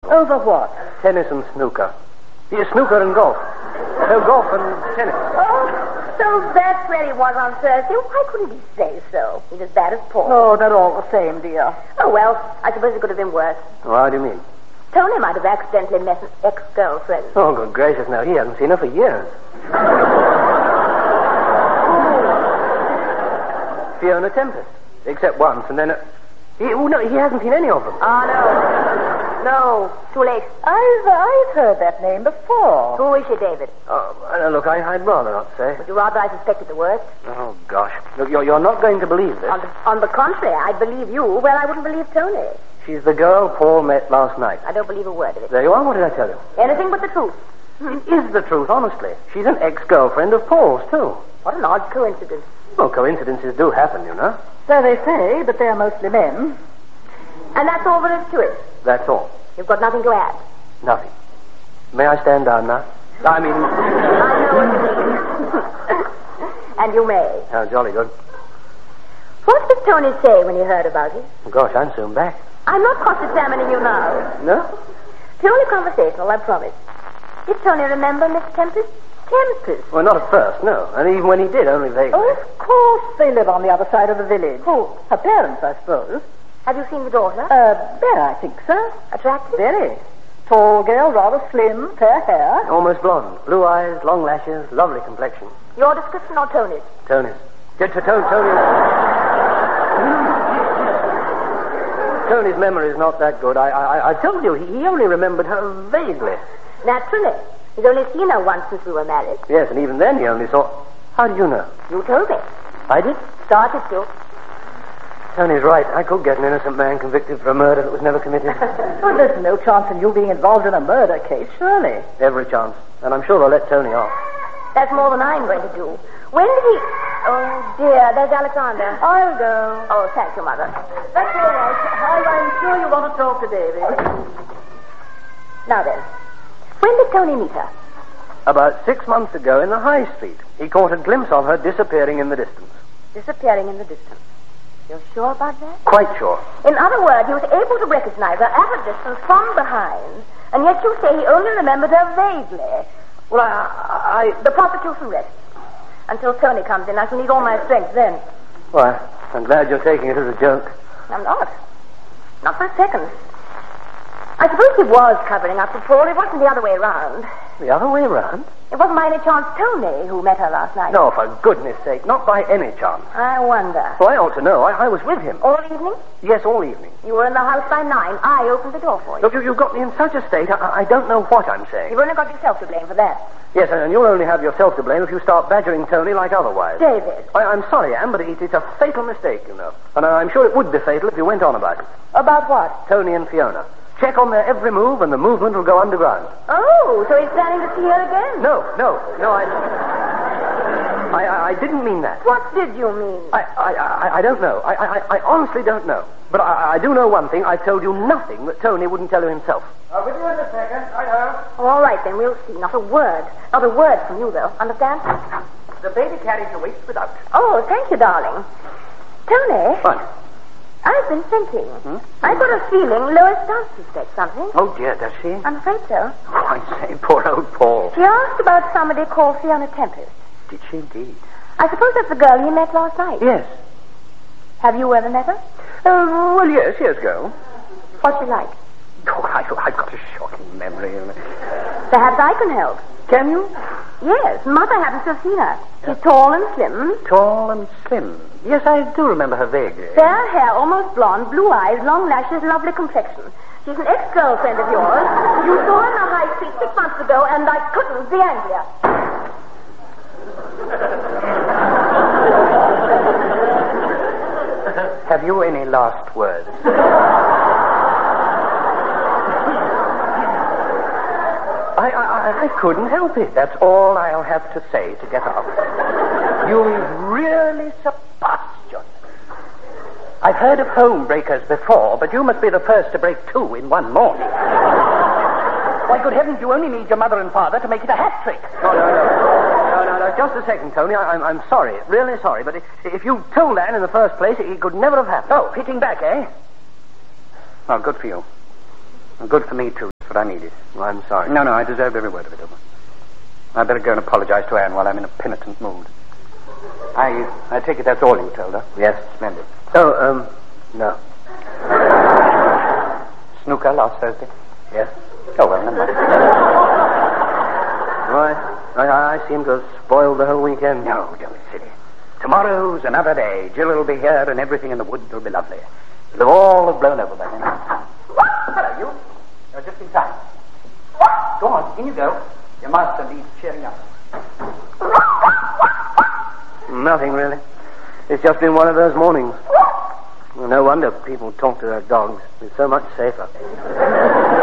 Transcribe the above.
Over what? Tennis and snooker. Yeah, snooker and golf. No, golf and tennis. Oh, so that's where he was on Thursday. Why couldn't he say so? He's as bad as Paul. Oh, they're all the same, dear. Oh, well, I suppose it could have been worse. Well, how do you mean? Tony might have accidentally met an ex-girlfriend. Oh, good gracious, no. He hasn't seen her for years. Fiona Tempest. Except once, and then... he hasn't seen any of them. Oh, no. No, too late. I've heard that name before. Who is she, David? Oh, look, I'd rather not say. Would you rather I suspected the worst? Oh, gosh. Look, you're not going to believe this. On the contrary, I believe you. Well, I wouldn't believe Tony. She's the girl Paul met last night. I don't believe a word of it. There you are. What did I tell you? Anything but the truth. It is the truth, honestly. She's an ex-girlfriend of Paul's, too. What an odd coincidence. Well, coincidences do happen, you know. So they say, but they're mostly men. And that's all there is to it. That's all. You've got nothing to add. Nothing. May I stand down now? I mean... I know what you mean. And you may. Oh, jolly good. What did Tony say when he heard about it? Gosh, I'm soon back. I'm not cross-examining you now. No? Purely conversational, I promise. Did Tony remember Miss Tempest? Tempest? Well, not at first, no. And even when he did, only vaguely. Oh, of course they live on the other side of the village. Who? Her parents, I suppose. Have you seen the daughter? There, I think so. Attractive? Very. Tall girl, rather slim, fair hair. Almost blonde. Blue eyes, long lashes, lovely complexion. Your description or Tony's? Tony's. Tony's memory is not that good. I told you, he only remembered her vaguely. Naturally. He's only seen her once since we were married. Yes, and even then he only saw... How do you know? You told me. I did? Started to. Tony's right. I could get an innocent man convicted for a murder that was never committed. Well, there's no chance in you being involved in a murder case, surely. Every chance. And I'm sure they'll let Tony off. That's more than I'm going to do. When did he... Oh, dear, there's Alexander. I'll go. Oh, thank you, Mother. That's all right. I'm sure you want to talk to David. Now then, when did Tony meet her? About 6 months ago in the High Street. He caught a glimpse of her disappearing in the distance. Disappearing in the distance. You're sure about that? Quite sure. In other words, he was able to recognize her at a distance from behind, and yet you say he only remembered her vaguely. Well, the prosecution rests. Until Tony comes in, I shall need all my strength then. Why, I'm glad you're taking it as a joke. I'm not. Not for a second. I suppose he was covering up for Paul. It wasn't the other way around. The other way around? It wasn't by any chance Tony who met her last night. No, for goodness sake, not by any chance. I wonder. Well, I ought to know. I was with him. All evening? Yes, all evening. You were in the house by 9. I opened the door for you. Look, you've got me in such a state, I don't know what I'm saying. You've only got yourself to blame for that. Yes, and you'll only have yourself to blame if you start badgering Tony like otherwise. David. I'm sorry, Anne, but it's a fatal mistake, you know. And I'm sure it would be fatal if you went on about it. About what? Tony and Fiona. Check on their every move, and the movement will go underground. Oh, so he's planning to see her again? No, I didn't mean that. What did you mean? I don't know. I honestly don't know. But I do know one thing. I've told you nothing that Tony wouldn't tell you himself. I'll be with you in a second. I have. Oh, all right, then. We'll see. Not a word. Not a word from you, though. Understand? The baby carriage awaits without. Oh, thank you, darling. Tony. What? I've been thinking. I've got a feeling Lois does suspect something. Oh, dear, does she? I'm afraid so. Oh, I say, poor old Paul. She asked about somebody called Fiona Tempest. Did she indeed? I suppose that's the girl he met last night. Yes. Have you ever met her? Well, yes, years ago. What's she like? Oh, I've got a shocking memory. Perhaps I can help. Can you? Yes, Mother happens to have seen her. She's tall and slim. Tall and slim. Yes, I do remember her vaguely. Fair hair, almost blonde, blue eyes, long lashes, lovely complexion. She's an ex-girlfriend of yours. You saw her in the High Street 6 months ago, and I couldn't be angrier. Have you any last words? I couldn't help it. That's all I'll have to say to get out. You've really surpassed yourself. I've heard of home breakers before, but you must be the first to break 2 in one morning. Why, good heavens, you only need your mother and father to make it a hat trick. No. Just a second, Tony. I'm sorry, really sorry, but if you told Anne in the first place, it could never have happened. Oh, hitting back, eh? Well, good for you. Well, good for me, too. but I need it. Well, I'm sorry. No, I deserved every word of it, Wilbur. I'd better go and apologize to Anne while I'm in a penitent mood. I take it that's all you told her? Yes. Splendid. Oh, no. Snooker last Thursday? Yes. Oh, well, never mind. I seem to have spoiled the whole weekend. No, don't be silly. Tomorrow's another day. Jill will be here and everything in the woods will be lovely. It'll all have blown over by then. Hello, you. You're just in time. Go on, in you go. Your master needs cheering up. Nothing, really. It's just been one of those mornings. No wonder people talk to their dogs. It's so much safer.